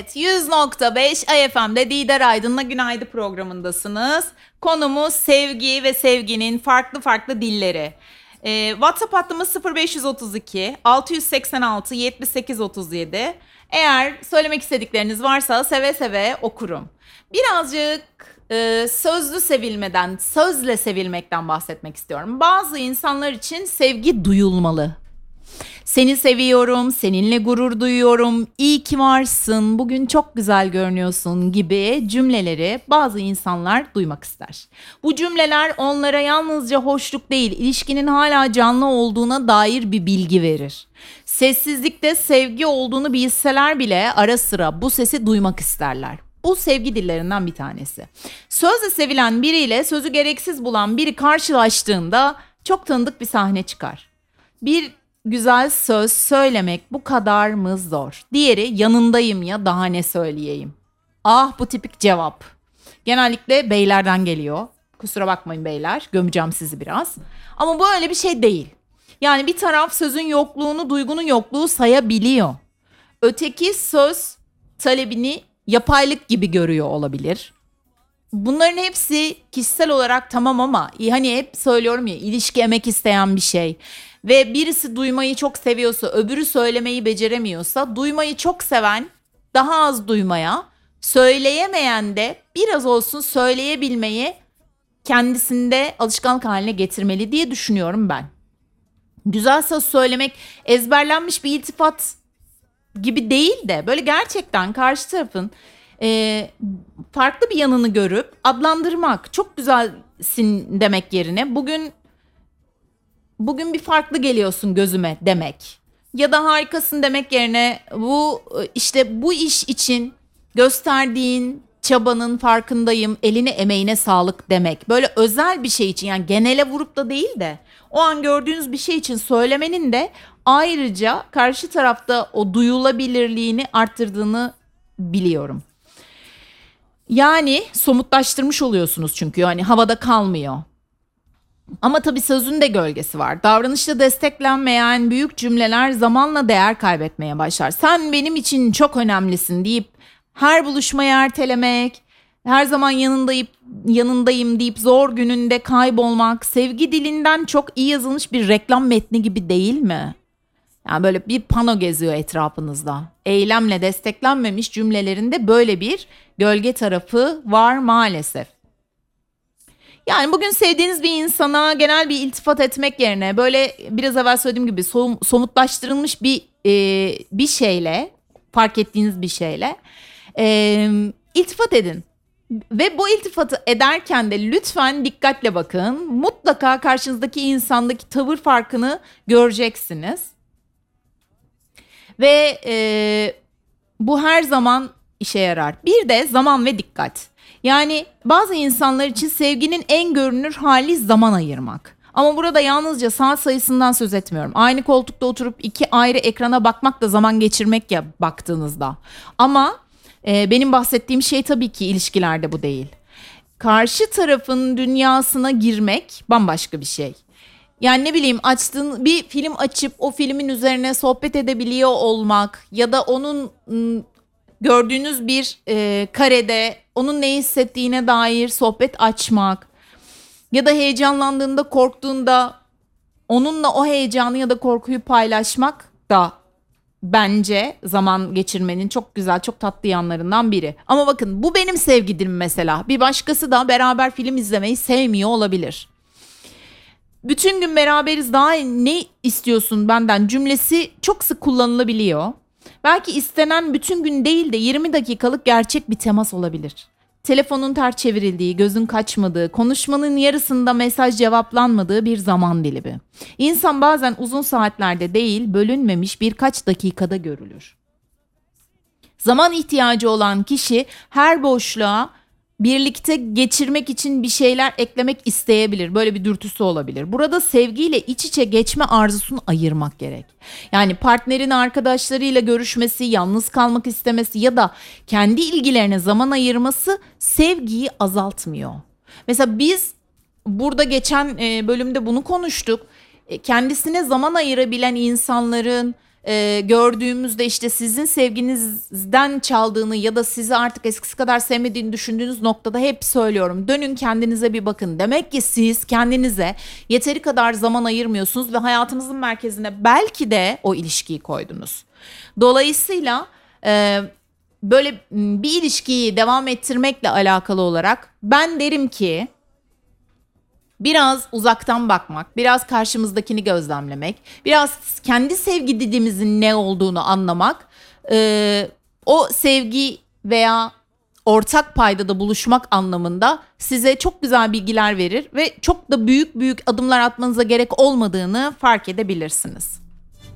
Evet, 100.5 AFM'de Didar Aydın'la Günaydın programındasınız. Konumuz sevgi ve sevginin farklı farklı dilleri. WhatsApp hattımız 0532 686 78 37. Eğer söylemek istedikleriniz varsa seve seve okurum. Birazcık sözlü sevilmeden, sözle sevilmekten bahsetmek istiyorum. Bazı insanlar için sevgi duyulmalı. Seni seviyorum, seninle gurur duyuyorum, iyi ki varsın, bugün çok güzel görünüyorsun gibi cümleleri bazı insanlar duymak ister. Bu cümleler onlara yalnızca hoşluk değil, ilişkinin hala canlı olduğuna dair bir bilgi verir. Sessizlikte sevgi olduğunu bilseler bile ara sıra bu sesi duymak isterler. Bu sevgi dillerinden bir tanesi. Sözle sevilen biriyle sözü gereksiz bulan biri karşılaştığında çok tanıdık bir sahne çıkar. Bir güzel söz söylemek bu kadar mı zor? Diğeri yanındayım ya daha ne söyleyeyim? Ah bu tipik cevap. Genellikle beylerden geliyor. Kusura bakmayın beyler, gömeceğim sizi biraz. Ama bu öyle bir şey değil. Yani bir taraf sözün yokluğunu, duygunun yokluğu sayabiliyor. Öteki söz talebini yapaylık gibi görüyor olabilir. Bunların hepsi kişisel olarak tamam ama hani hep söylüyorum ya, ilişki emek isteyen bir şey. Ve birisi duymayı çok seviyorsa, öbürü söylemeyi beceremiyorsa, duymayı çok seven daha az duymaya, söyleyemeyen de biraz olsun söyleyebilmeyi kendisinde alışkanlık haline getirmeli diye düşünüyorum ben. Güzel söz söylemek ezberlenmiş bir iltifat gibi değil de böyle gerçekten karşı tarafın farklı bir yanını görüp adlandırmak, çok güzelsin demek yerine bugün bir farklı geliyorsun gözüme demek. Ya da harikasın demek yerine bu iş için gösterdiğin çabanın farkındayım, eline emeğine sağlık demek. Böyle özel bir şey için, yani genele vurup da değil de o an gördüğünüz bir şey için söylemenin de ayrıca karşı tarafta o duyulabilirliğini arttırdığını biliyorum. Yani somutlaştırmış oluyorsunuz çünkü, yani havada kalmıyor. Ama tabii sözün de gölgesi var. Davranışta desteklenmeyen büyük cümleler zamanla değer kaybetmeye başlar. Sen benim için çok önemlisin deyip her buluşmayı ertelemek, her zaman yanındayım deyip zor gününde kaybolmak, sevgi dilinden çok iyi yazılmış bir reklam metni gibi değil mi? Yani böyle bir pano geziyor etrafınızda. Eylemle desteklenmemiş cümlelerinde böyle bir gölge tarafı var maalesef. Yani bugün sevdiğiniz bir insana genel bir iltifat etmek yerine böyle biraz evvel söylediğim gibi somutlaştırılmış bir şeyle, fark ettiğiniz bir şeyle iltifat edin. Ve bu iltifatı ederken de lütfen dikkatle bakın. Mutlaka karşınızdaki insandaki tavır farkını göreceksiniz. Ve bu her zaman işe yarar. Bir de zaman ve dikkat. Yani bazı insanlar için sevginin en görünür hali zaman ayırmak. Ama burada yalnızca saat sayısından söz etmiyorum. Aynı koltukta oturup iki ayrı ekrana bakmak da zaman geçirmek ya baktığınızda. Ama benim bahsettiğim şey tabii ki ilişkilerde bu değil. Karşı tarafın dünyasına girmek bambaşka bir şey. Yani ne bileyim, açtığın bir film açıp o filmin üzerine sohbet edebiliyor olmak ya da onun gördüğünüz bir karede onun ne hissettiğine dair sohbet açmak ya da heyecanlandığında, korktuğunda onunla o heyecanı ya da korkuyu paylaşmak da bence zaman geçirmenin çok güzel, çok tatlı yanlarından biri. Ama bakın, bu benim sevgi dilim mesela. Bir başkası da beraber film izlemeyi sevmiyor olabilir. Bütün gün beraberiz, daha ne istiyorsun benden cümlesi çok sık kullanılabiliyor. Belki istenen bütün gün değil de 20 dakikalık gerçek bir temas olabilir. Telefonun ters çevrildiği, gözün kaçmadığı, konuşmanın yarısında mesaj cevaplanmadığı bir zaman dilimi. İnsan bazen uzun saatlerde değil, bölünmemiş birkaç dakikada görülür. Zaman ihtiyacı olan kişi her boşluğa birlikte geçirmek için bir şeyler eklemek isteyebilir. Böyle bir dürtüsü olabilir. Burada sevgiyle iç içe geçme arzusunu ayırmak gerek. Yani partnerin arkadaşlarıyla görüşmesi, yalnız kalmak istemesi ya da kendi ilgilerine zaman ayırması sevgiyi azaltmıyor. Mesela biz burada geçen bölümde bunu konuştuk. Kendisine zaman ayırabilen insanların gördüğümüzde işte sizin sevginizden çaldığını ya da sizi artık eskisi kadar sevmediğini düşündüğünüz noktada hep söylüyorum. Dönün kendinize bir bakın. Demek ki siz kendinize yeteri kadar zaman ayırmıyorsunuz ve hayatınızın merkezine belki de o ilişkiyi koydunuz. Dolayısıyla böyle bir ilişkiyi devam ettirmekle alakalı olarak ben derim ki biraz uzaktan bakmak, biraz karşımızdakini gözlemlemek, biraz kendi sevgi dilimizin ne olduğunu anlamak, o sevgi veya ortak paydada buluşmak anlamında size çok güzel bilgiler verir ve çok da büyük büyük adımlar atmanıza gerek olmadığını fark edebilirsiniz.